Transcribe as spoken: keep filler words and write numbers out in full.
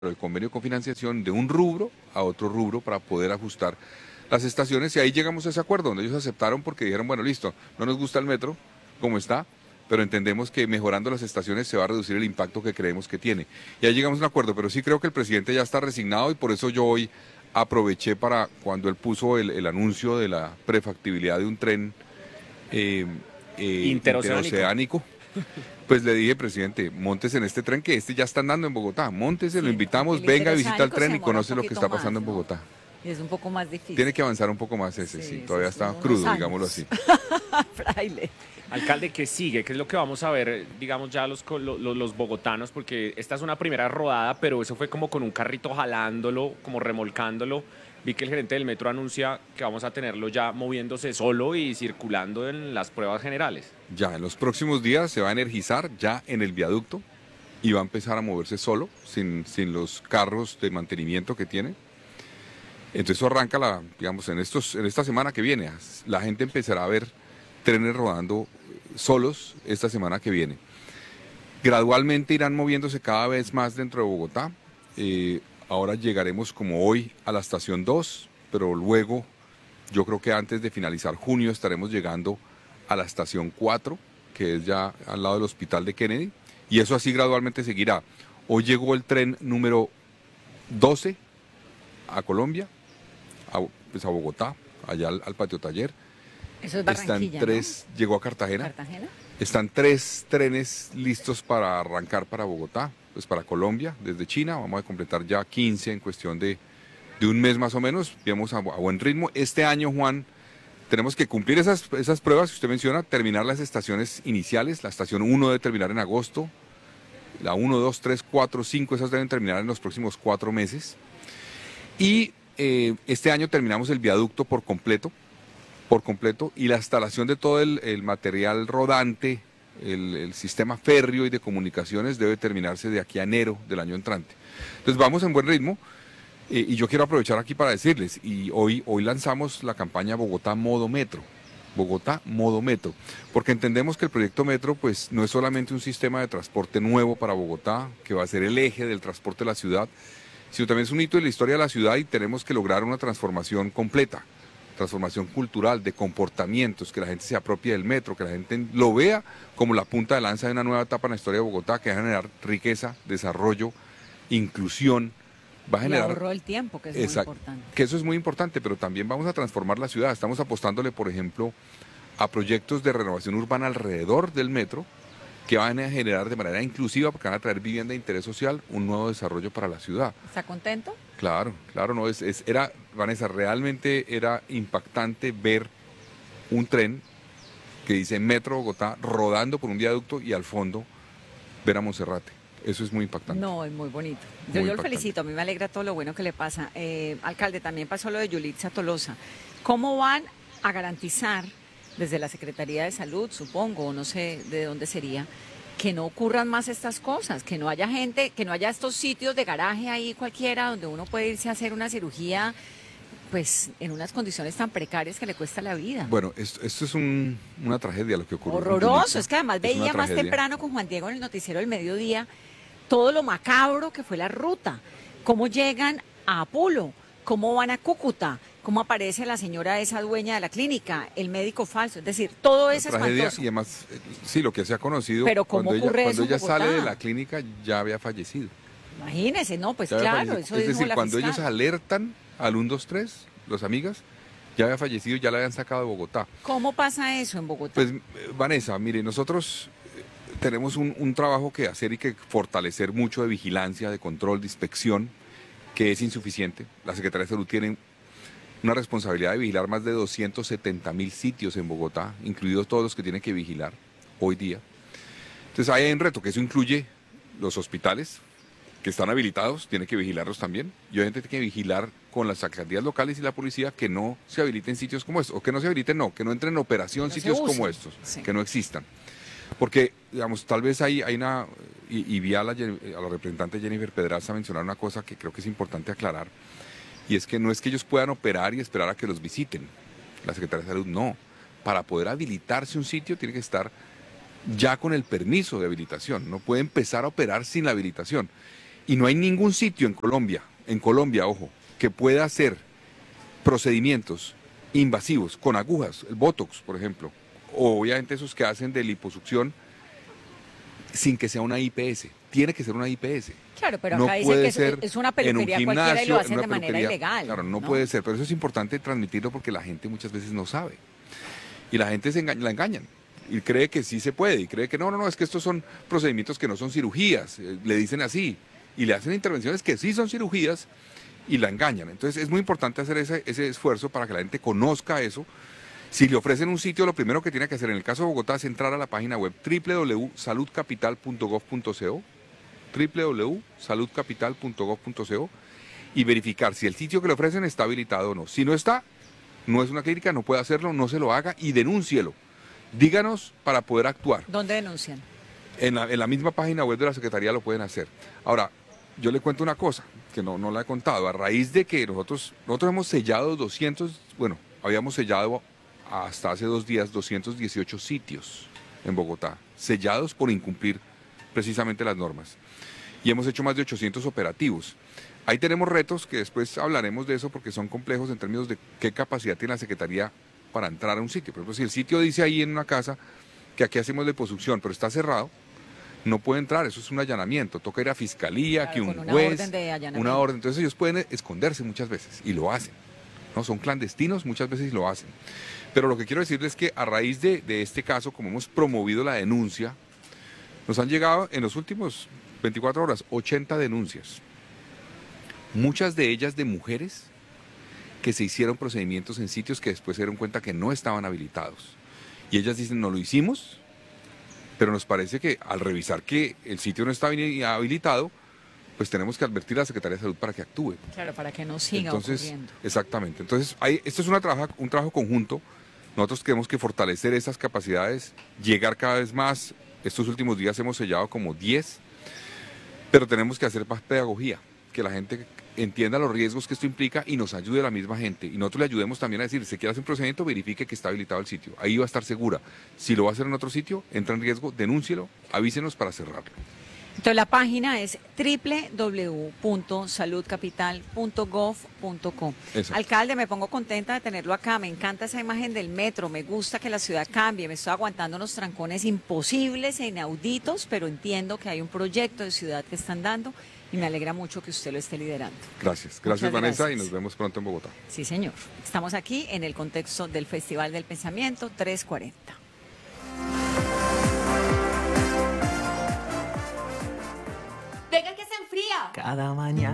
el convenio de cofinanciación de un rubro a otro rubro para poder ajustar las estaciones, y ahí llegamos a ese acuerdo donde ellos aceptaron porque dijeron, bueno, listo, no nos gusta el metro como está, pero entendemos que mejorando las estaciones se va a reducir el impacto que creemos que tiene. Y ahí llegamos a un acuerdo, pero sí creo que el presidente ya está resignado y por eso yo hoy aproveché para, cuando él puso el, el anuncio de la prefactibilidad de un tren eh, eh, Interoceánico. interoceánico, pues le dije, presidente, móntese en este tren que este ya está andando en Bogotá, móntese, Sí, lo invitamos, el venga, visita el interoceánico tren se y demora conoce un lo que está poquito pasando más, en ¿no? Bogotá. Y es un poco más difícil. Tiene que avanzar un poco más ese, sí, Sí, todavía eso es está unos crudo, años. digámoslo así. Fraile. Alcalde, ¿qué sigue? ¿Qué es lo que vamos a ver, digamos, ya los, co- lo- lo- los bogotanos? Porque esta es una primera rodada, pero eso fue como con un carrito jalándolo, como remolcándolo. Vi que el gerente del metro anuncia que vamos a tenerlo ya moviéndose solo y circulando en las pruebas generales. Ya, en los próximos días se va a energizar ya en el viaducto y va a empezar a moverse solo, sin, sin los carros de mantenimiento que tiene. Entonces eso arranca, la, digamos, en, estos, en esta semana que viene. La gente empezará a ver trenes rodando solos esta semana que viene. Gradualmente irán moviéndose cada vez más dentro de Bogotá. Eh, ahora llegaremos como hoy a la estación dos, pero luego yo creo que antes de finalizar junio estaremos llegando a la estación cuatro, que es ya al lado del hospital de Kennedy, y eso así gradualmente seguirá. Hoy llegó el tren número doce a Colombia, a, pues a Bogotá, allá al, al patio taller. Eso es Barranquilla, Están tres, ¿no? llegó a Cartagena. ¿Cartagena? Están tres trenes listos para arrancar para Bogotá, pues para Colombia, desde China. Vamos a completar ya quince en cuestión de, de un mes más o menos. Vamos a, a buen ritmo. Este año, Juan, tenemos que cumplir esas, esas pruebas que usted menciona, terminar las estaciones iniciales. La estación uno debe terminar en agosto. La uno, dos, tres, cuatro, cinco, esas deben terminar en los próximos cuatro meses. Y eh, este año terminamos el viaducto por completo. por completo, y la instalación de todo el, el material rodante, el, el sistema férreo y de comunicaciones debe terminarse de aquí a enero del año entrante. Entonces vamos en buen ritmo, eh, y yo quiero aprovechar aquí para decirles, y hoy, hoy lanzamos la campaña Bogotá Modo Metro, Bogotá Modo Metro, porque entendemos que el proyecto Metro pues no es solamente un sistema de transporte nuevo para Bogotá, que va a ser el eje del transporte de la ciudad, sino también es un hito de la historia de la ciudad y tenemos que lograr una transformación completa. Transformación cultural, de comportamientos, que la gente se apropie del metro, que la gente lo vea como la punta de lanza de una nueva etapa en la historia de Bogotá, que va a generar riqueza, desarrollo, inclusión, va a generar... Y ahorro el tiempo, que es Exacto, muy importante. que eso es muy importante, pero también vamos a transformar la ciudad. Estamos apostándole, por ejemplo, a proyectos de renovación urbana alrededor del metro, que van a generar de manera inclusiva, porque van a traer vivienda de interés social, un nuevo desarrollo para la ciudad. ¿Está contento? Claro, claro, no, es, es, era, Vanessa, realmente era impactante ver un tren que dice Metro Bogotá rodando por un viaducto y al fondo ver a Monserrate. Eso es muy impactante. No, es muy bonito. Muy Yo, yo lo impactante. felicito, a mí me alegra todo lo bueno que le pasa. Eh, alcalde, también pasó lo de Yulitza Tolosa. ¿Cómo van a garantizar desde la Secretaría de Salud, supongo, o no sé de dónde sería, que no ocurran más estas cosas, que no haya gente, que no haya estos sitios de garaje ahí cualquiera donde uno puede irse a hacer una cirugía pues en unas condiciones tan precarias que le cuesta la vida? Bueno, esto, esto es un, una tragedia lo que ocurrió. con Horroroso, Yulitza. es que además Es una veía más tragedia. temprano con Juan Diego en el noticiero del mediodía todo lo macabro que fue la ruta, cómo llegan a Apolo, cómo van a Cúcuta, cómo aparece la señora esa dueña de la clínica, el médico falso, es decir, todo Una es tragedia espantoso. y además, eh, sí, lo que se ha conocido, Pero ¿cómo cuando ella, ocurre cuando eso en ella sale Bogotá? de la clínica ya había fallecido. Imagínese, no, pues Ya había claro, fallecido. eso Es dijo decir, la cuando fiscal. ellos alertan al uno dos tres, los amigas, ya había fallecido, ya la habían sacado de Bogotá. ¿Cómo pasa eso en Bogotá? Pues, eh, Vanessa, mire, nosotros eh, tenemos un, un trabajo que hacer y que fortalecer mucho de vigilancia, de control, de inspección, que es insuficiente. La Secretaría de Salud tiene una responsabilidad de vigilar más de doscientos setenta mil sitios en Bogotá, incluidos todos los que tienen que vigilar hoy día. Entonces ahí hay un reto, que eso incluye los hospitales, que están habilitados, tiene que vigilarlos también, y obviamente tiene que vigilar con las alcaldías locales y la policía que no se habiliten sitios como estos, o que no se habiliten, no, que no entren en operación Que no se sitios como usen, estos, sí. que no existan. Porque, digamos, tal vez hay, hay una, y, y vi a la, Jen- a la representante Jennifer Pedraza mencionar una cosa que creo que es importante aclarar, y es que no es que ellos puedan operar y esperar a que los visiten, la Secretaría de Salud no. Para poder habilitarse un sitio tiene que estar ya con el permiso de habilitación, no puede empezar a operar sin la habilitación. Y no hay ningún sitio en Colombia, en Colombia, ojo, que pueda hacer procedimientos invasivos con agujas, el Botox, por ejemplo, o obviamente esos que hacen de liposucción sin que sea una I P S. Tiene que ser una I P S. Claro, pero No acá dice puede que es, ser es una en un peluquería cualquiera y gimnasio, lo en hacen una de manera peluquería. ilegal. Claro, no, puede ser, pero eso es importante transmitirlo porque la gente muchas veces no sabe. Y la gente se engaña, la engañan. Y cree que sí se puede, y cree que no, no, no, es que estos son procedimientos que no son cirugías, eh, le dicen así, y le hacen intervenciones que sí son cirugías y la engañan. Entonces es muy importante hacer ese, ese esfuerzo para que la gente conozca eso. Si le ofrecen un sitio, lo primero que tiene que hacer en el caso de Bogotá es entrar a la página web doble u doble u doble u punto salud capital punto gov punto co, doble u doble u doble u punto salud capital punto gov punto co, y verificar si el sitio que le ofrecen está habilitado o no. Si no está, no es una clínica, no puede hacerlo, no se lo haga y denúncielo. Díganos para poder actuar. ¿Dónde denuncian? En la, en la misma página web de la Secretaría lo pueden hacer. Ahora, yo le cuento una cosa que no, no la he contado. A raíz de que nosotros, nosotros hemos sellado doscientos, bueno, habíamos sellado hasta hace dos días doscientos dieciocho sitios en Bogotá, sellados por incumplir precisamente las normas. Y hemos hecho más de ochocientos operativos. Ahí tenemos retos que después hablaremos de eso porque son complejos en términos de qué capacidad tiene la Secretaría para entrar a un sitio. Por ejemplo, si el sitio dice ahí en una casa que aquí hacemos liposucción, pero está cerrado, no puede entrar, eso es un allanamiento, toca ir a fiscalía, Claro, que un con una juez, orden de allanamiento. una orden, entonces ellos pueden esconderse muchas veces y lo hacen, ¿no? Son clandestinos muchas veces y lo hacen. Pero lo que quiero decirles es que a raíz de, de este caso, como hemos promovido la denuncia, nos han llegado en los últimos veinticuatro horas ochenta denuncias, muchas de ellas de mujeres que se hicieron procedimientos en sitios que después se dieron cuenta que no estaban habilitados. Y ellas dicen, no lo hicimos, pero nos parece que al revisar que el sitio no está bien habilitado, pues tenemos que advertir a la Secretaría de Salud para que actúe. Claro, para que no siga Entonces, ocurriendo. exactamente. Entonces, hay, esto es una trabaja, un trabajo conjunto. Nosotros tenemos que fortalecer esas capacidades, llegar cada vez más. Estos últimos días hemos sellado como diez, pero tenemos que hacer más pedagogía, que la gente entienda los riesgos que esto implica y nos ayude a la misma gente. Y nosotros le ayudemos también a decir, si quiere hacer un procedimiento, verifique que está habilitado el sitio. Ahí va a estar segura. Si lo va a hacer en otro sitio, entra en riesgo, denúncielo, avísenos para cerrarlo. Entonces la página es doble u doble u doble u punto salud capital punto gov punto co. Exacto. Alcalde, me pongo contenta de tenerlo acá, me encanta esa imagen del metro, me gusta que la ciudad cambie, me estoy aguantando unos trancones imposibles e inauditos, pero entiendo que hay un proyecto de ciudad que están dando y me alegra mucho que usted lo esté liderando. Gracias. Gracias, Muchas Vanessa, gracias. y nos vemos pronto en Bogotá. Sí, señor. Estamos aquí en el contexto del Festival del Pensamiento trescientos cuarenta. Venga que se enfría. Cada mañana.